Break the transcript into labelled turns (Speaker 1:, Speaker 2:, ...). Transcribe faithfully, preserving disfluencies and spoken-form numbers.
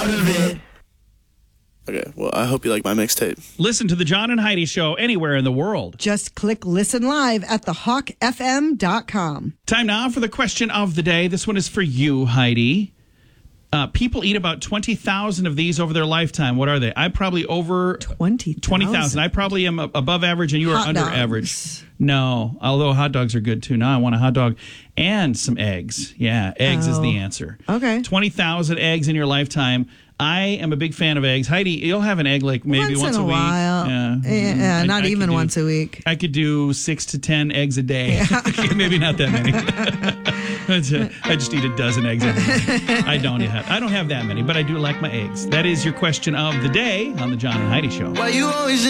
Speaker 1: of it.
Speaker 2: Okay, well, I hope you like my mixtape.
Speaker 3: Listen to the John and Heidi Show anywhere in the world.
Speaker 4: Just click listen live at the hawk f m dot com.
Speaker 3: Time now for the question of the day. This one is for you, Heidi. Uh, people eat about twenty thousand of these over their lifetime. What are they? I probably over
Speaker 4: twenty thousand.
Speaker 3: twenty thousand. I probably am above average and you are
Speaker 4: Hot
Speaker 3: under
Speaker 4: dogs.
Speaker 3: average. No, although hot dogs are good too. Now I want a hot dog and some eggs. Yeah, eggs
Speaker 4: Oh.
Speaker 3: is the answer.
Speaker 4: Okay.
Speaker 3: twenty thousand eggs in your lifetime. I am a big fan of eggs. Heidi, you'll have an egg like maybe
Speaker 4: once,
Speaker 3: once
Speaker 4: in a,
Speaker 3: a week.
Speaker 4: while.
Speaker 3: Yeah,
Speaker 4: Yeah,
Speaker 3: Mhm. I-
Speaker 4: not
Speaker 3: I could
Speaker 4: even
Speaker 3: do-
Speaker 4: once a week.
Speaker 3: I could do six to ten eggs a day. Maybe not that many. It's, uh, I just eat a dozen eggs a day. I don't have I don't have that many, but I do like my eggs. That is your question of the day on the John and Heidi Show.
Speaker 1: Why you always